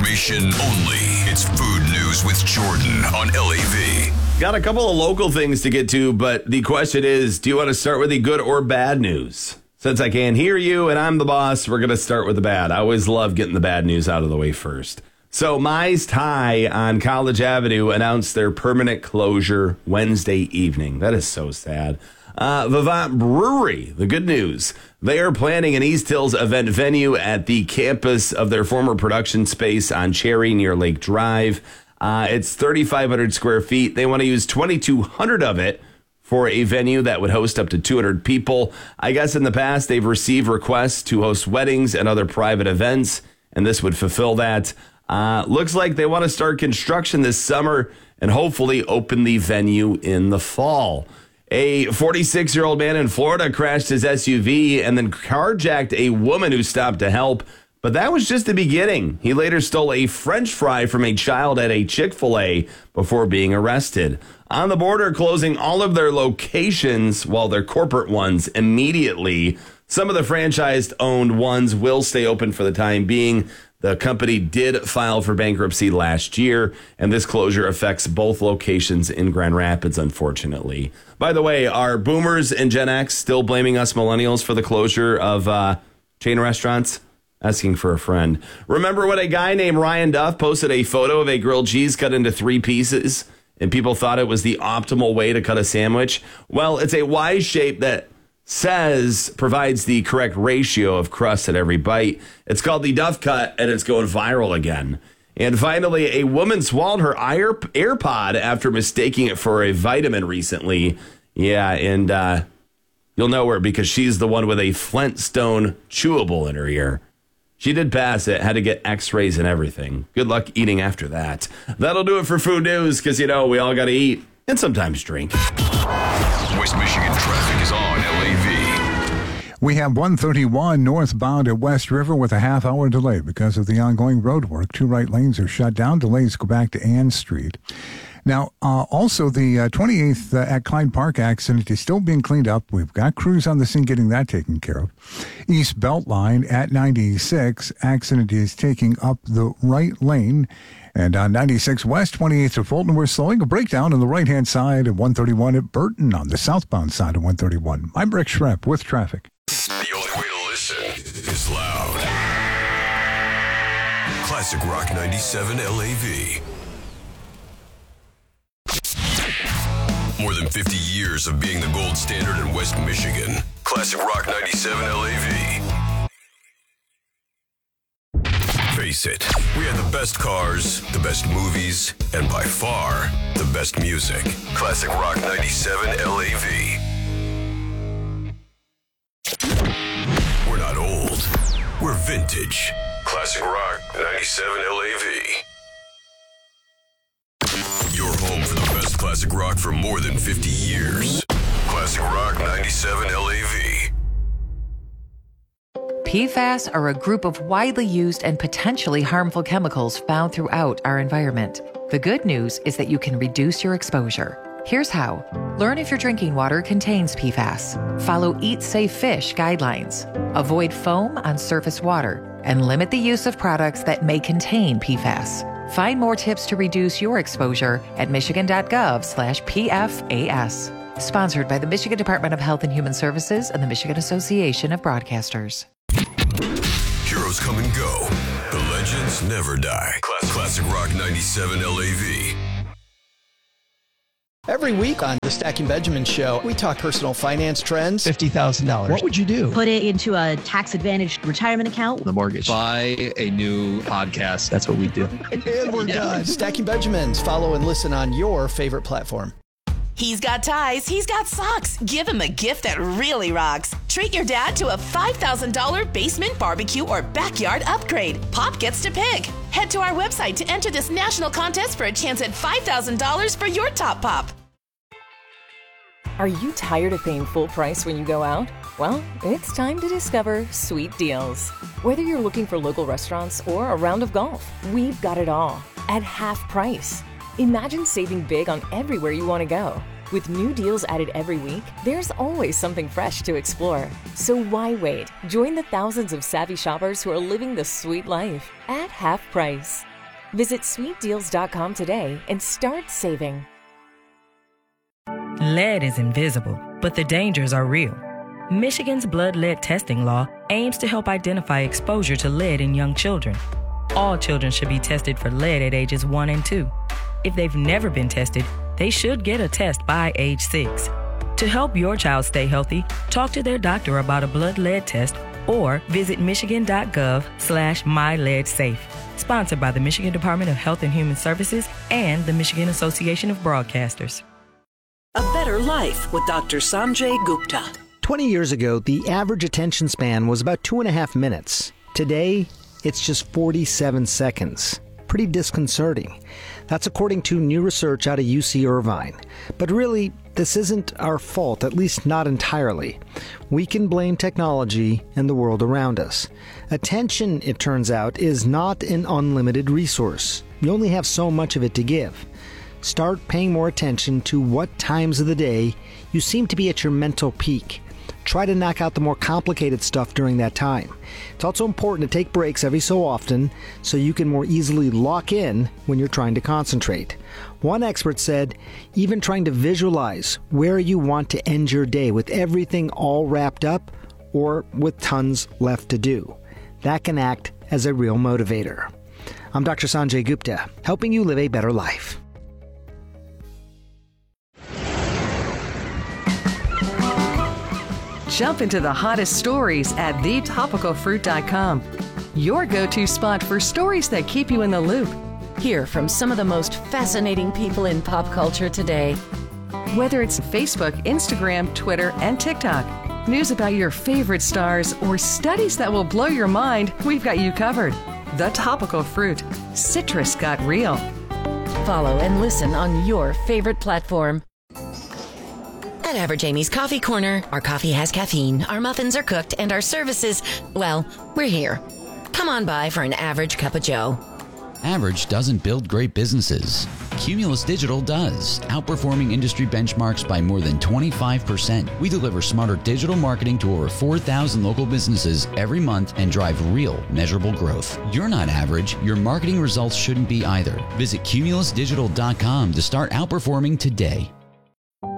information only. It's Food News with Jordan on LAV. Got a couple of local things to get to, but the question is, do you want to start with the good or bad news? Since I can't hear you and I'm the boss, we're going to start with the bad. I always love getting the bad news out of the way first. So Mize Thai on College Avenue announced their permanent closure Wednesday evening. That is so sad. Vivant Brewery, the good news. They are planning an East Hills event venue at the campus of their former production space on Cherry near Lake Drive. It's 3,500 square feet. They want to use 2,200 of it for a venue that would host up to 200 people. I guess in the past, they've received requests to host weddings and other private events, and this would fulfill that. Looks like they want to start construction this summer and hopefully open the venue in the fall. A 46-year-old man in Florida crashed his SUV and then carjacked a woman who stopped to help. But that was just the beginning. He later stole a French fry from a child at a Chick-fil-A before being arrested. On the border, closing all of their locations, while their corporate ones immediately. Some of the franchised-owned ones will stay open for the time being. The company did file for bankruptcy last year, and this closure affects both locations in Grand Rapids, unfortunately. By the way, are boomers and Gen X still blaming us millennials for the closure of chain restaurants? Asking for a friend. Remember when a guy named Ryan Duff posted a photo of a grilled cheese cut into 3 pieces, and people thought it was the optimal way to cut a sandwich? Well, it's a Y shape that provides the correct ratio of crust at every bite. It's called the Duff Cut, and it's going viral again. And finally, a woman swallowed her AirPod after mistaking it for a vitamin recently. Yeah, and you'll know her because she's the one with a Flintstone chewable in her ear. She did pass it, had to get x-rays and everything. Good luck eating after that. That'll do it for Food News, because, we all got to eat and sometimes drink. West Michigan traffic is on LAV. We have 131 northbound at West River with a half-hour delay because of the ongoing road work. 2 right lanes are shut down. Delays go back to Ann Street. Now, also the 28th at Clyde Park accident is still being cleaned up. We've got crews on the scene getting that taken care of. East Beltline at 96, accident is taking up the right lane. And on 96 West, 28th to Fulton, we're slowing. A breakdown on the right-hand side at 131 at Burton on the southbound side of 131. I'm Rick Schrepp with traffic. The only way to listen is loud. Classic Rock 97 LAV. More than 50 years of being the gold standard in West Michigan. Classic Rock 97 LAV. Face it, we have the best cars, the best movies, and by far, the best music. Classic Rock 97 LAV. We're not old, we're vintage. Classic Rock 97 LAV. Your home for the best classic rock for more than 50 years. Classic Rock 97 LAV. PFAS are a group of widely used and potentially harmful chemicals found throughout our environment. The good news is that you can reduce your exposure. Here's how. Learn if your drinking water contains PFAS. Follow Eat Safe Fish guidelines. Avoid foam on surface water. And limit the use of products that may contain PFAS. Find more tips to reduce your exposure at michigan.gov/PFAS. Sponsored by the Michigan Department of Health and Human Services and the Michigan Association of Broadcasters. Heroes come and go. The legends never die. Classic Rock 97 LAV. Every week on the Stacking Benjamin Show, we talk personal finance trends. $50,000. What would you do? Put it into a tax-advantaged retirement account. The mortgage. Buy a new podcast. That's what we do. And we're done. Stacking Benjamins. Follow and listen on your favorite platform. He's got ties, he's got socks. Give him a gift that really rocks. Treat your dad to a $5,000 basement barbecue or backyard upgrade. Pop gets to pick. Head to our website to enter this national contest for a chance at $5,000 for your top pop. Are you tired of paying full price when you go out? Well, it's time to discover Sweet Deals. Whether you're looking for local restaurants or a round of golf, we've got it all at half price. Imagine saving big on everywhere you want to go. With new deals added every week, there's always something fresh to explore. So why wait? Join the thousands of savvy shoppers who are living the sweet life at half price. Visit sweetdeals.com today and start saving. Lead is invisible, but the dangers are real. Michigan's blood lead testing law aims to help identify exposure to lead in young children. All children should be tested for lead at ages 1 and 2. If they've never been tested, they should get a test by age 6. To help your child stay healthy, talk to their doctor about a blood lead test or visit michigan.gov/myleadsafe. Sponsored by the Michigan Department of Health and Human Services and the Michigan Association of Broadcasters. A Better Life with Dr. Sanjay Gupta. 20 years ago, the average attention span was about 2.5 minutes. Today, it's just 47 seconds. Pretty disconcerting. That's according to new research out of UC Irvine. But really, this isn't our fault, at least not entirely. We can blame technology and the world around us. Attention, it turns out, is not an unlimited resource. You only have so much of it to give. Start paying more attention to what times of the day you seem to be at your mental peak. Try to knock out the more complicated stuff during that time. It's also important to take breaks every so often so you can more easily lock in when you're trying to concentrate. One expert said, even trying to visualize where you want to end your day with everything all wrapped up or with tons left to do. That can act as a real motivator. I'm Dr. Sanjay Gupta, helping you live a better life. Jump into the hottest stories at thetopicalfruit.com. Your go-to spot for stories that keep you in the loop. Hear from some of the most fascinating people in pop culture today. Whether it's Facebook, Instagram, Twitter, and TikTok, news about your favorite stars, or studies that will blow your mind, we've got you covered. The Topical Fruit. Citrus got real. Follow and listen on your favorite platform. At Average Amy's Coffee Corner, our coffee has caffeine, our muffins are cooked, and our services, well, we're here. Come on by for an average cup of joe. Average doesn't build great businesses. Cumulus Digital does, outperforming industry benchmarks by more than 25%. We deliver smarter digital marketing to over 4,000 local businesses every month and drive real, measurable growth. You're not average. Your marketing results shouldn't be either. Visit cumulusdigital.com to start outperforming today.